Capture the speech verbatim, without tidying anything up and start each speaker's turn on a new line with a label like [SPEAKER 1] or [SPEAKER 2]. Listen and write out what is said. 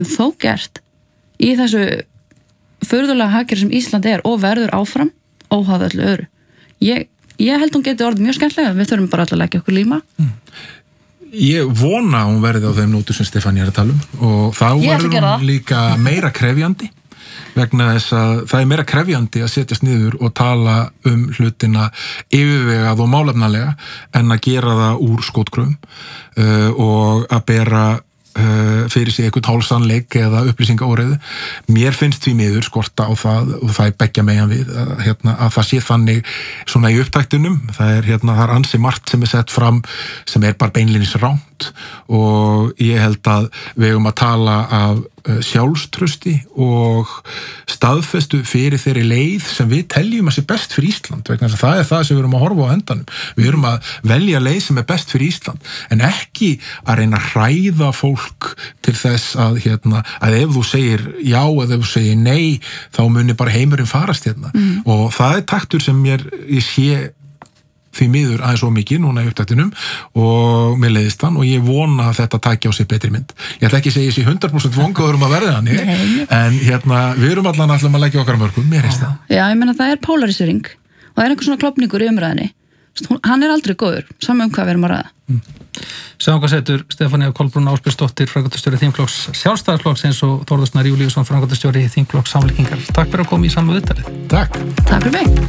[SPEAKER 1] þó gert í þessu furðulega hagkerfi sem Ísland er og verður áfram óháð öllu öðru. Ég, ég held hún geti orðið mjög skemmtilega, við þurfum bara alltaf að leggja okkur líma.
[SPEAKER 2] Mm. Ég vona að hún verði á þeim nótur sem Stefán er að tala um og þá verður hún líka meira krefjandi vegna þess að það er meira krefjandi að setjast niður og tala um hlutina yfirvegað og málefnalega en að gera það úr skotgröfum uh, og að bera uh, fyrir sig eitthvað hálfsannleik eða upplýsingaóreiðu. Mér finnst því miður skorta á það og það er beggja megin við að, hérna, að það sé þannig svona í upptæktunum. Það er, hérna, það er ansi margt sem er sett fram sem er bara beinlínis ránt og ég held að við eigum að tala af sjálfstrausti og staðfestu fyrir þeirri leið sem við teljum að sé best fyrir Ísland vegna þess að það er það sem við erum að horfa á endanum. Við erum að velja leið sem er best fyrir Ísland en ekki að reyna að hræða fólk til þess að, hérna, að ef þú segir já eða ef þú segir nei þá muni bara heimurinn farast hérna mm. og það er taktur sem mér, ég sé því miður aðeins svo mikið núna í upptæktinum og mér leiðist hann og ég vona að þetta taki á sig betri mynd. Ég ætla ekki að segja þessi hundrað prósent vongaður um að verða hann en hérna, við erum allan alltaf að leggja okkar mörgum, mér heist það.
[SPEAKER 1] Já, ég meina það er polarisering og það er einhver svona klopningur í umræðinni. Hann er aldrei góður, saman um hvað við erum að ræða.
[SPEAKER 3] Mm. Sjáum hvað setur Stefanía Kolbrún Ásbjörnsdóttir, framkvæmdastjóri þingflokks Sjálfstæðisflokksins og Þórður Snær Júlíusson, framkvæmdastjóri þingflokks Samfylkingar. Takk fyrir að koma í saman viðtalið.
[SPEAKER 2] Takk.
[SPEAKER 1] Takk fyrir mig.